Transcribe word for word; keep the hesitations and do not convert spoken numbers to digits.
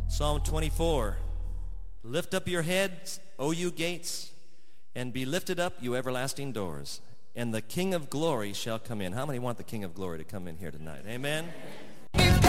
Psalm twenty-four. Lift up your heads, O you gates, and be lifted up, you everlasting doors, and the King of glory shall come in. How many want the King of glory to come in here tonight? Amen?